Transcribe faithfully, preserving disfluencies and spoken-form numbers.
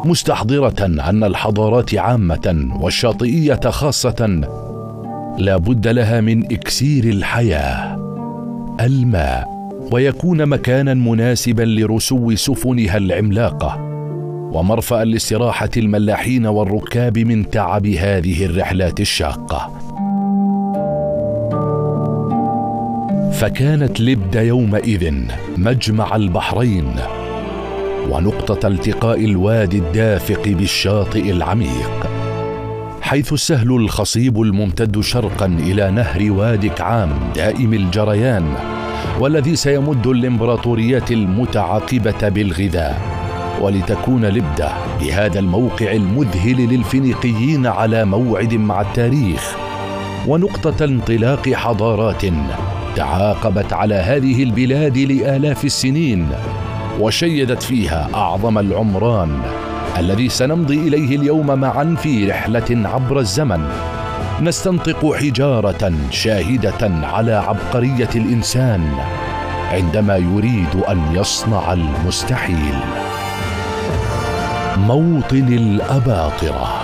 مستحضرة أن الحضارات عامة والشاطئية خاصة لا بد لها من إكسير الحياة الماء، ويكون مكانا مناسبا لرسو سفنها العملاقة ومرفأ لاستراحة الملاحين والركاب من تعب هذه الرحلات الشاقة. فكانت لبدة يومئذ مجمع البحرين ونقطة التقاء الوادي الدافق بالشاطئ العميق، حيث السهل الخصيب الممتد شرقا إلى نهر وادي كعام دائم الجريان، والذي سيمد الإمبراطوريات المتعاقبة بالغذاء، ولتكون لبدة بهذا الموقع المذهل للفينيقيين على موعد مع التاريخ ونقطة انطلاق حضارات تعاقبت على هذه البلاد لآلاف السنين، وشيدت فيها أعظم العمران الذي سنمضي إليه اليوم معا في رحلة عبر الزمن نستنطق حجارة شاهدة على عبقرية الإنسان عندما يريد أن يصنع المستحيل. موطن الأباطرة.